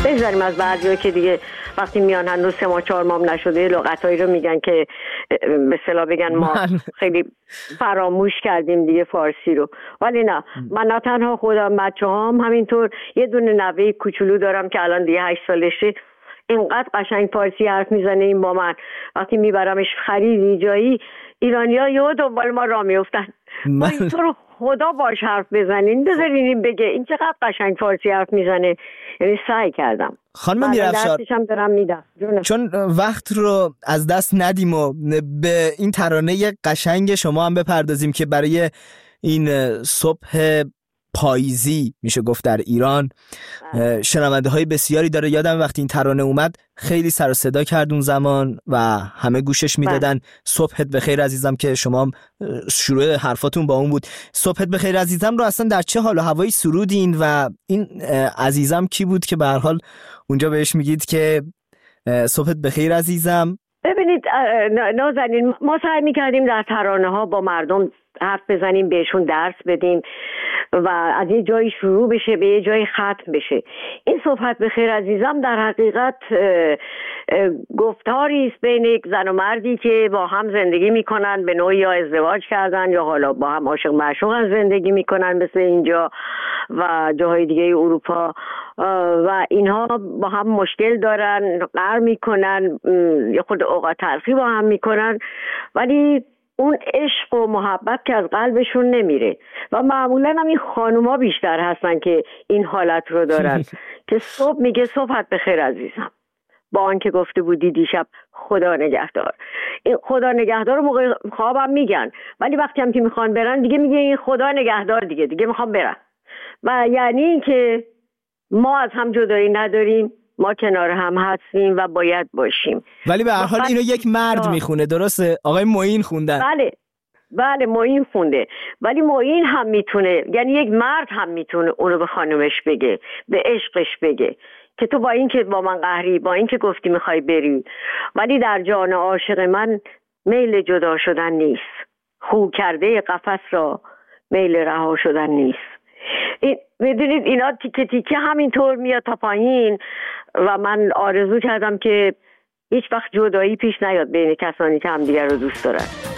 بذاریم از بعضیا که دیگه وقتی میان هنوز 3 ماه 4 ماه نشده لغتایی رو میگن که به اصطلاح بگن ما خیلی فراموش کردیم دیگه فارسی رو. ولی نه، من نه تنها خودم، بچه‌هام همینطور. یه دونه نوه کوچولو دارم که الان دیگه 8 سالشه، اینقدر قشنگ فارسی حرف میزنه این با من. وقتی میبرمش خریدی جایی، ایرانی‌ها یهو دنبال ما راه میافتن. ما اینطور خدا باش حرف بزنین، بذارین این بگه این چقدر قشنگ فارسی حرف میزنه. یعنی سعی کردم. خانم میرافشار، درسشم دارم میدم چون وقت رو از دست ندیم و به این ترانه قشنگ شما هم بپردازیم که برای این صبح پاییزی میشه گفت در ایران شنونده های بسیاری داره. یادم وقتی این ترانه اومد خیلی سر و صدا کرد اون زمان و همه گوشش میدادن. صبحت بخیر عزیزم که شما شروع حرفاتون با اون بود. صبحت بخیر عزیزم رو اصلا در چه حال و هوایی سرودین و این عزیزم کی بود که به هر حال اونجا بهش میگید که صبحت بخیر عزیزم؟ ببینید نازنین، ما سعی میکردیم در ترانه ها با مردم حرف بزنیم، بهشون درس بدیم و از یه جایی شروع بشه به یه جایی ختم بشه. این صحبت بخیر عزیزم در حقیقت گفتاری است بین یک زن و مردی که با هم زندگی میکنن، به نوعی یا ازدواج کردن یا حالا با هم عاشق معشوق زندگی میکنن مثل اینجا و جاهای دیگه اروپا، و اینها با هم مشکل دارن، قهر میکنن، یا خود اوقات تلخی با هم میکنن، ولی اون عشق و محبت که از قلبشون نمیره. و معمولا هم این خانوما بیشتر هستن که این حالت رو دارن که صبح میگه صبحت بخیر عزیزم، با آنکه گفته بودی دیشب خدا نگهدار. این خدا نگهدار رو موقع خوابم میگن، ولی وقتی هم که میخوان برن دیگه میگه این خدا نگهدار، دیگه میخوام برن. و یعنی این که ما از هم جدایی نداریم، ما کنار هم هستیم و باید باشیم. ولی به هر حال اینو یک مرد میخونه، درسته؟ آقای معین خوندن. بله معین خونده، ولی معین هم میتونه، یعنی یک مرد هم میتونه اونو به خانومش بگه، به عشقش بگه که تو با این که با من قهری، با این که گفتی میخوای بری، ولی در جان عاشق من میل جدا شدن نیست، خو کرده قفس را میل رها شدن نیست. میدونید اینا تیکه تیکه همینطور میاد تا پایین و من آرزو کردم که هیچ وقت جدایی پیش نیاد بین کسانی که همدیگر رو دوست دارن.